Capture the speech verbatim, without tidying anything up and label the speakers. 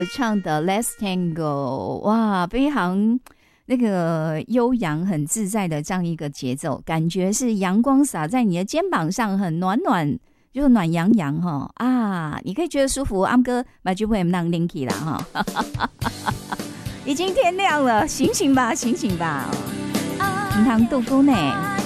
Speaker 1: 唱的 Let's Tango， 哇，非常那个悠扬很自在的这样一个节奏，感觉是阳光洒在你的肩膀上，很暖暖，就暖洋洋哈啊，你可以觉得舒服。安哥把就会让 Linky 啦哈，已经天亮了，醒醒吧，醒醒吧，平常度孤呢。